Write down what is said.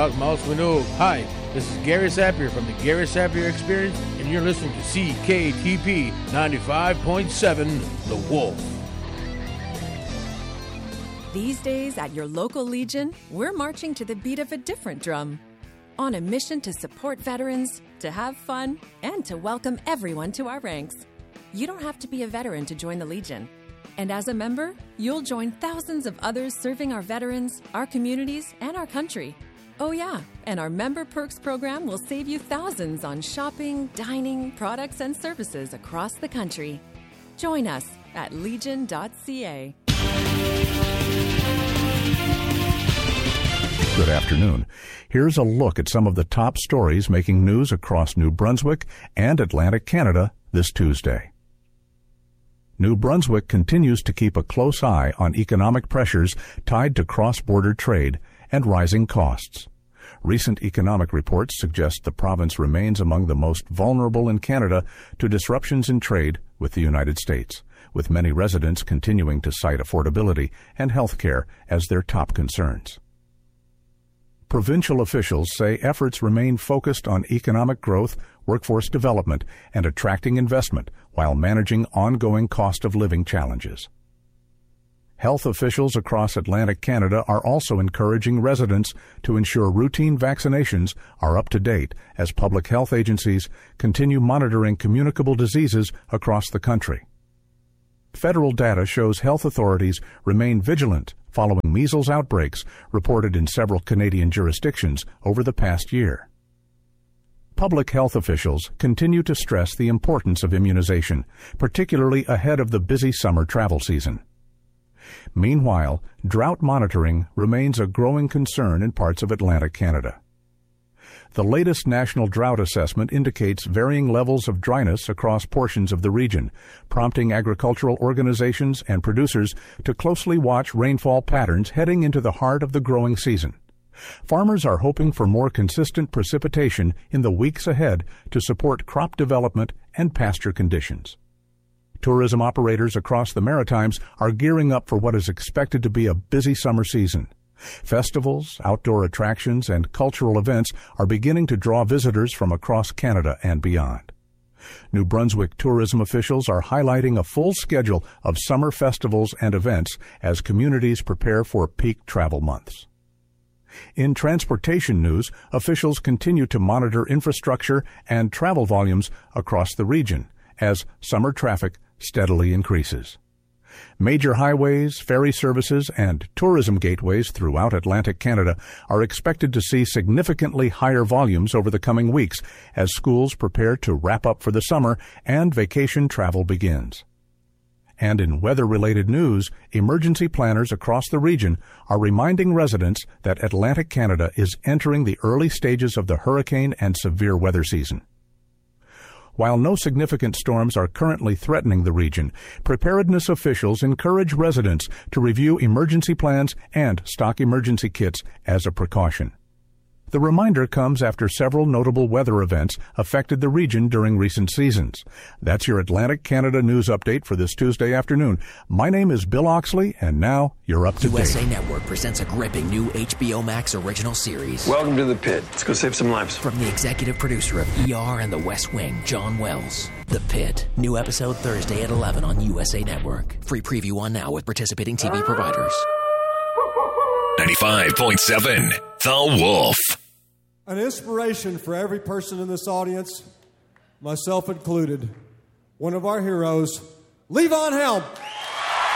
Dog Mouse Minogue. Hi, this is Gary Sapir from the Gary Sapir Experience, and you're listening to CKTP 95.7 The Wolf. These days at your local Legion, we're marching to the beat of a different drum. On a mission to support veterans, to have fun, and to welcome everyone to our ranks. You don't have to be a veteran to join the Legion. And as a member, you'll join thousands of others serving our veterans, our communities, and our country. Oh yeah, and our Member Perks program will save you thousands on shopping, dining, products, and services across the country. Join us at legion.ca. Good afternoon. Here's a look at some of the top stories making news across New Brunswick and Atlantic Canada this Tuesday. New Brunswick continues to keep a close eye on economic pressures tied to cross-border trade and rising costs. Recent economic reports suggest the province remains among the most vulnerable in Canada to disruptions in trade with the United States, with many residents continuing to cite affordability and health care as their top concerns. Provincial officials say efforts remain focused on economic growth, workforce development, and attracting investment while managing ongoing cost of living challenges. Health officials across Atlantic Canada are also encouraging residents to ensure routine vaccinations are up to date as public health agencies continue monitoring communicable diseases across the country. Federal data shows health authorities remain vigilant following measles outbreaks reported in several Canadian jurisdictions over the past year. Public health officials continue to stress the importance of immunization, particularly ahead of the busy summer travel season. Meanwhile, drought monitoring remains a growing concern in parts of Atlantic Canada. The latest national drought assessment indicates varying levels of dryness across portions of the region, prompting agricultural organizations and producers to closely watch rainfall patterns heading into the heart of the growing season. Farmers are hoping for more consistent precipitation in the weeks ahead to support crop development and pasture conditions. Tourism operators across the Maritimes are gearing up for what is expected to be a busy summer season. Festivals, outdoor attractions, and cultural events are beginning to draw visitors from across Canada and beyond. New Brunswick tourism officials are highlighting a full schedule of summer festivals and events as communities prepare for peak travel months. In transportation news, officials continue to monitor infrastructure and travel volumes across the region as summer traffic steadily increases. Major highways, ferry services, and tourism gateways throughout Atlantic Canada are expected to see significantly higher volumes over the coming weeks as schools prepare to wrap up for the summer and vacation travel begins. And in weather-related news, emergency planners across the region are reminding residents that Atlantic Canada is entering the early stages of the hurricane and severe weather season. While no significant storms are currently threatening the region, preparedness officials encourage residents to review emergency plans and stock emergency kits as a precaution. The reminder comes after several notable weather events affected the region during recent seasons. That's your Atlantic Canada news update for this Tuesday afternoon. My name is Bill Oxley, and now you're up to date. USA Network presents a gripping new HBO Max original series. Welcome to the Pit. Let's go save some lives. From the executive producer of ER and The West Wing, John Wells. The Pit. New episode Thursday at 11 on USA Network. Free preview on now with participating TV providers. 95.7 The Wolf. An inspiration for every person in this audience, myself included. One of our heroes, Levon Helm.